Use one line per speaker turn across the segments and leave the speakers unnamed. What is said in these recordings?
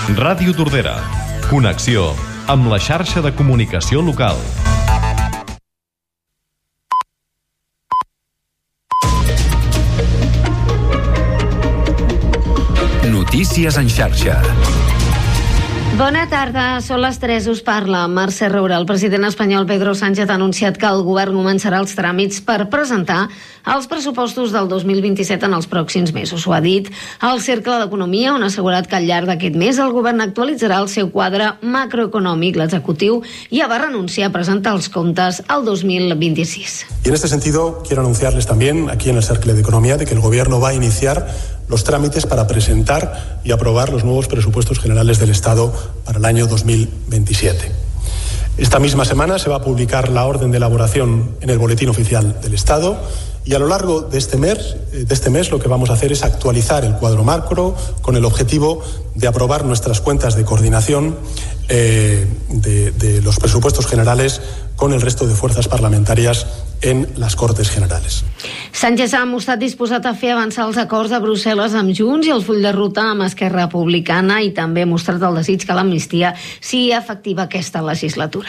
Ràdio Tordera. Connexió amb la xarxa de comunicació local.
Notícies en xarxa.
Bona tarda, són les 3, us parla Mercè Roura. El president espanyol Pedro Sánchez ha anunciat que el govern començarà els tràmits per presentar els pressupostos del 2027 en els pròxims mesos. Ho ha dit al Cercle d'Economia, on ha assegurat que al llarg d'aquest mes el govern actualitzarà el seu quadre macroeconòmic. L'executiu ja va renunciar a presentar els comptes al 2026.
Y en este sentido quiero anunciarles también aquí en el Cercle d'Economia de que el gobierno va a iniciar los trámites para presentar y aprobar los nuevos presupuestos generales del Estado para el año 2027. Esta misma semana se va a publicar la orden de elaboración en el Boletín Oficial del Estado y a lo largo de este mes lo que vamos a hacer es actualizar el cuadro macro con el objetivo de aprobar nuestras cuentas de coordinación de los presupuestos generales con el resto de fuerzas parlamentarias en les Cortes Generales.
Sánchez ha mostrat disposat a fer avançar els acords de Brussel·les amb Junts i el full de ruta amb Esquerra Republicana, i també ha mostrat el desig que l'amnistia sigui efectiva aquesta legislatura.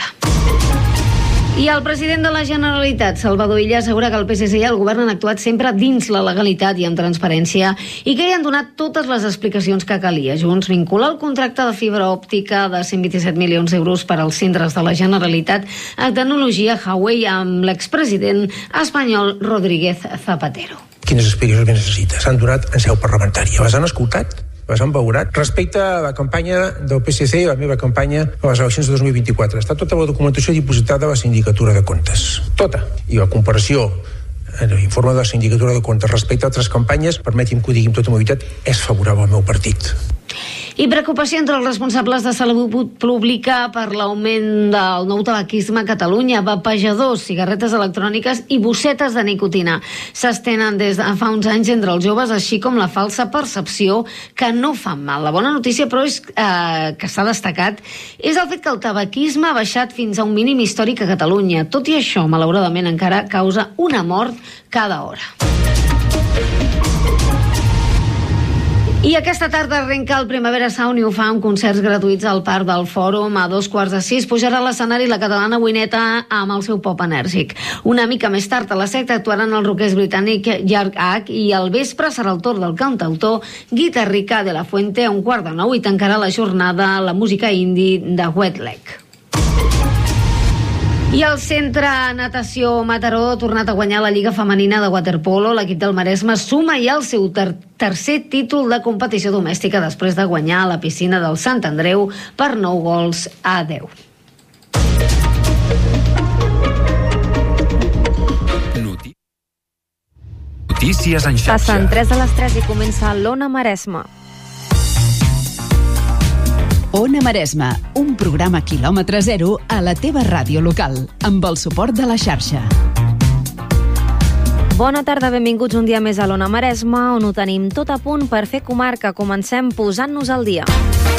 I el president de la Generalitat, Salvador Illa, assegura que el PSC i el govern han actuat sempre dins la legalitat i amb transparència i que hi han donat totes les explicacions que calia. Junts vincula el contracte de fibra òptica de 127 milions d'euros per als centres de la Generalitat a tecnologia Huawei amb l'expresident espanyol Rodríguez Zapatero.
Quines explicacions necessita? S'han donat en seu parlamentària. Les han escoltat? Les han valorat? Respecte a la campanya del PSC i la meva campanya a les eleccions de 2024, està tota la documentació dipositada a la Sindicatura de Comptes. Tota. I la comparació en l'informe de la Sindicatura de Comptes respecte a altres campanyes, permeti'm que ho digui amb tota mobilitat, és favorable al meu partit.
I preocupació entre els responsables de salut pública per l'augment del nou tabaquisme a Catalunya. Vapejadors, cigarretes electròniques i bossetes de nicotina s'estenen des de fa uns anys entre els joves, així com la falsa percepció que no fan mal. La bona notícia, però, és que s'ha destacat és el fet que el tabaquisme ha baixat fins a un mínim històric a Catalunya. Tot i això, malauradament, encara causa una mort cada hora. I aquesta tarda arrenca el Primavera Sound i ho fa amb concerts gratuïts al Parc del Fòrum. A 5:45 pujarà a l'escenari la catalana Wineta amb el seu pop enèrgic. Una mica més tard, a les 7, actuaran els rockers britànic Yark Hack i al vespre serà el torn del cantautor Guitarrica de la Fuente. A 8:45 i tancarà la jornada la música indie de Wet Leg. I el Centre Natació Mataró ha tornat a guanyar la Lliga Femenina de Waterpolo. L'equip del Maresme suma ja el seu tercer títol de competició domèstica després de guanyar a la piscina del Sant Andreu per 9-10.
Notícies en xarxa.
Passen 3 a les 3 i comença l'Ona Maresme.
Ona Maresme, un programa quilòmetre zero a la teva ràdio local, amb el suport de la xarxa.
Bona tarda, benvinguts un dia més a l'Ona Maresme, on ho tenim tot a punt per fer comarca. Comencem posant-nos al dia.